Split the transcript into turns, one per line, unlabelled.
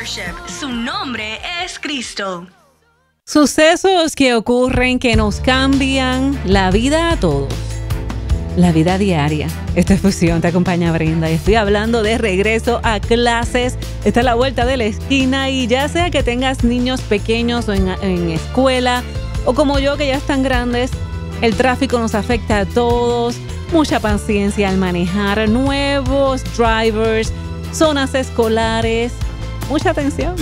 Worship. Su nombre es Cristo.
Sucesos que ocurren que nos cambian la vida a todos. La vida diaria. Esta es Fusión, te acompaña Brenda y estoy hablando de regreso a clases. Está a la vuelta de la esquina y ya sea que tengas niños pequeños o en escuela o como yo que ya están grandes, el tráfico nos afecta a todos. Mucha paciencia al manejar, nuevos drivers, zonas escolares. Mucha atención.